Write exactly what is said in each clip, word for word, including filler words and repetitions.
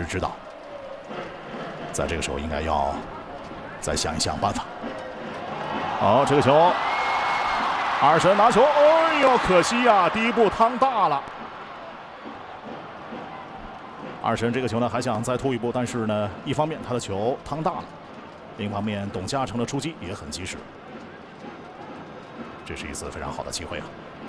师指导，在这个时候应该要再想一想办法。好，这个球，阿尔神拿球，哎呦，可惜呀、啊，第一步趟大了。阿尔神这个球呢还想再突一步，但是呢，一方面他的球趟大了，另一方面董嘉诚的出击也很及时，这是一次非常好的机会啊。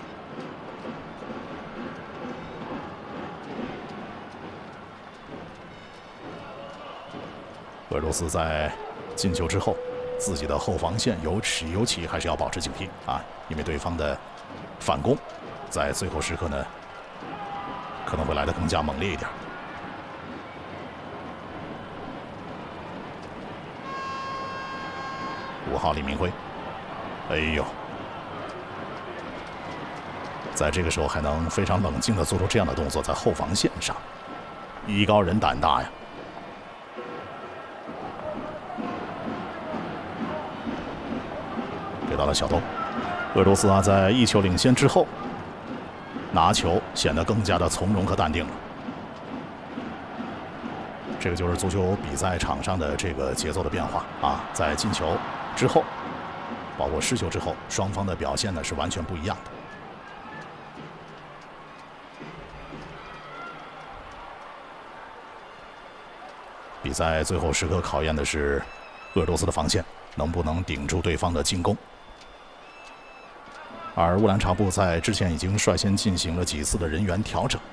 俄罗斯在进球之后，自己的后防线尤其尤其还是要保持警惕啊，因为对方的反攻在最后时刻呢可能会来得更加猛烈一点。五号李明辉，哎呦，在这个时候还能非常冷静地做出这样的动作，在后防线上，艺高人胆大呀。给到了小东，俄罗斯啊，在一球领先之后，拿球显得更加的从容和淡定了。这个就是足球比赛场上的这个节奏的变化啊，在进球之后，包括失球之后，双方的表现呢是完全不一样的。比赛最后时刻考验的是俄罗斯的防线能不能顶住对方的进攻。而乌兰察布在之前已经率先进行了几次的人员调整。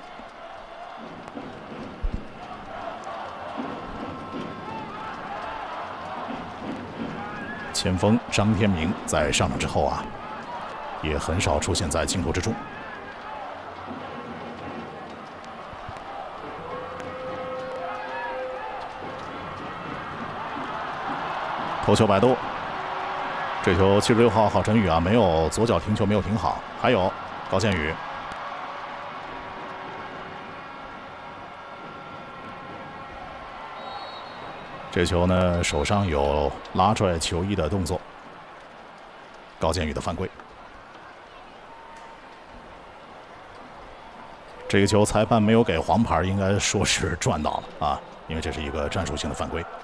前锋张天明在上场之后啊，也很少出现在镜头之中。头球摆渡，这球七十六号郝晨宇啊，没有左脚停球，没有停好。还有高建宇，这球呢手上有拉拽球衣的动作，高建宇的犯规。这个球裁判没有给黄牌，应该说是赚到了啊，因为这是一个战术性的犯规。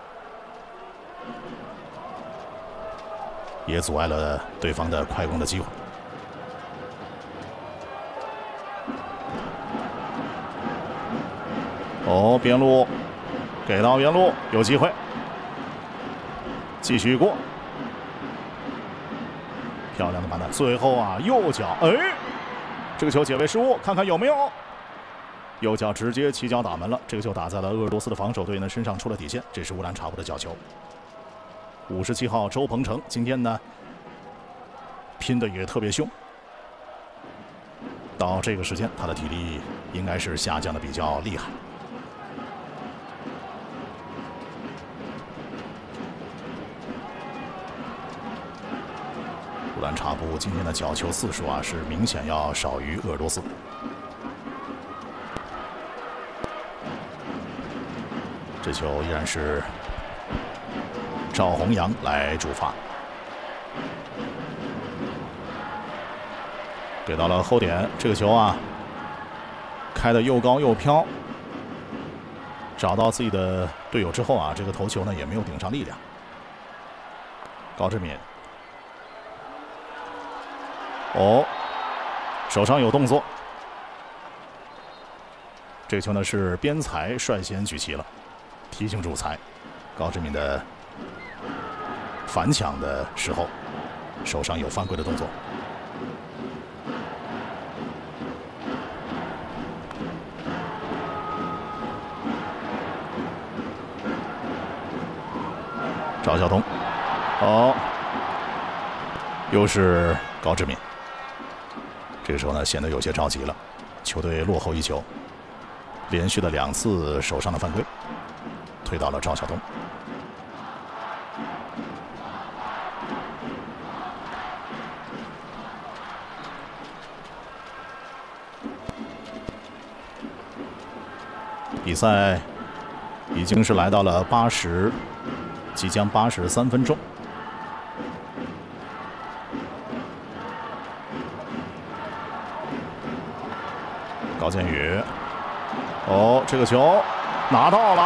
也阻碍了对方的快攻的机会。哦，边路给到边路，有机会，继续过，漂亮的盘带。最后啊，右脚，哎，这个球解围失误，看看有没有。右脚直接起脚打门了，这个球打在了俄罗斯的防守队呢身上，出了底线。这是乌兰察布的角球。五十七号周鹏程今天呢拼的也特别凶，到这个时间他的体力应该是下降的比较厉害。乌兰察布今天的角球次数啊是明显要少于俄罗斯。这球依然是赵宏阳来主罚，给到了后点。这个球啊，开得又高又飘，找到自己的队友之后啊，这个头球呢也没有顶上力量。高志敏，哦，手上有动作。这个球呢是边裁率先举旗了，提醒主裁高志敏的反抢的时候手上有犯规的动作。赵晓东，哦，又是高志敏。这个时候呢显得有些着急了，球队落后一球，连续的两次手上的犯规推到了赵晓东。比赛已经是来到了八十，即将八十三分钟。高建宇，哦，这个球拿到了，